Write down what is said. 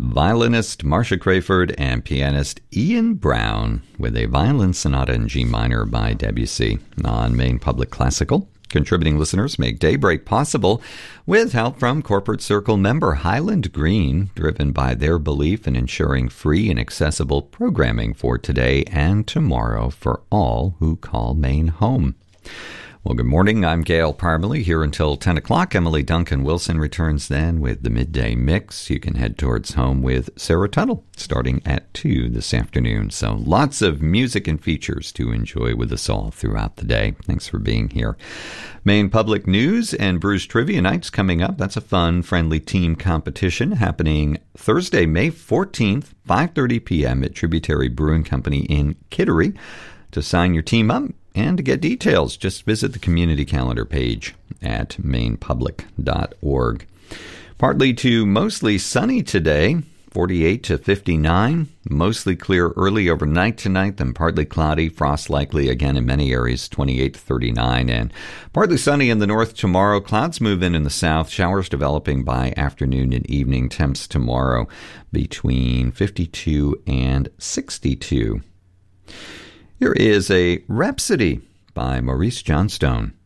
violinist Marcia Crayford and pianist Ian Brown with a violin sonata in G minor by Debussy on Maine Public Classical. Contributing listeners make Daybreak possible with help from Corporate Circle member Highland Green, driven by their belief in ensuring free and accessible programming for today and tomorrow for all who call Maine home. Well, good morning. I'm Gail Parmalee here until 10 o'clock. Emily Duncan Wilson returns then with the midday mix. You can head towards home with Sarah Tuttle starting at 2 this afternoon. So lots of music and features to enjoy with us all throughout the day. Thanks for being here. Maine Public News and Brews Trivia Nights coming up. That's a fun, friendly team competition happening Thursday, May 14th, 5:30 p.m. at Tributary Brewing Company in Kittery. To sign your team up and to get details, just visit the community calendar page at mainepublic.org. Partly to mostly sunny today, 48 to 59. Mostly clear early overnight tonight, then partly cloudy. Frost likely again in many areas, 28 to 39. And partly sunny in the north tomorrow. Clouds move in the south. Showers developing by afternoon and evening. Temps tomorrow between 52 and 62. Here is a Rhapsody by Maurice Johnstone.